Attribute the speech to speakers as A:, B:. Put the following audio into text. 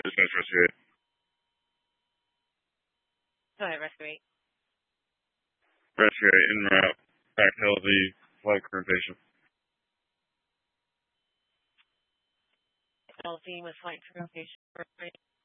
A: Dispatch Rescue 8.
B: Go ahead, Rescue 8.
A: Rescue 8 en route. Back to LV flight crew patient.
B: LV with flight crew patient.